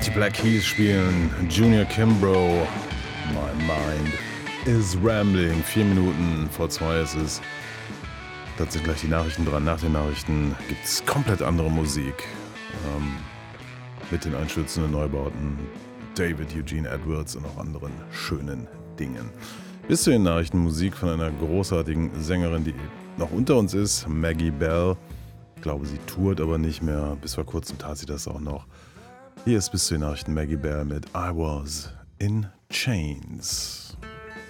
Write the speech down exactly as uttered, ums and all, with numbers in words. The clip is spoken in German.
Die Black Keys spielen Junior Kimbrough. My mind is rambling. Vier Minuten vor zwei ist es. Da sind gleich die Nachrichten dran. Nach den Nachrichten gibt es komplett andere Musik. Ähm, mit den einstürzenden Neubauten. David Eugene Edwards und auch anderen schönen Dingen. Bis zu den Nachrichten Musik von einer großartigen Sängerin, die noch unter uns ist. Maggie Bell. Ich glaube, sie tourt aber nicht mehr. Bis vor kurzem tat sie das auch noch. Hier ist bis zu den Nachrichten Maggie Bell mit I Was in Chains.